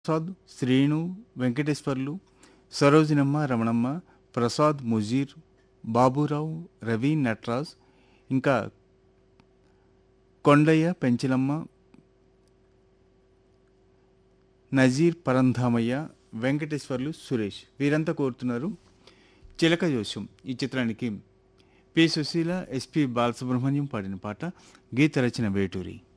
ప్రసాద్, శ్రీను, వెంకటేశ్వర్లు, సరోజినమ్మ, రమణమ్మ, ప్రసాద్, ముజీర్, బాబురావు, రవి, నట్రాజ్, ఇంకా కొండయ్య, పెంచలమ్మ, నజీర్, పరంధామయ్య, వెంకటేశ్వర్లు, సురేష్ వీరంతా కోరుతున్నారు చిలక జోస్యం ఈ చిత్రానికి పి సుశీల, ఎస్పి బాలసుబ్రహ్మణ్యం పాడిన పాట, గీత రచన వేటూరి.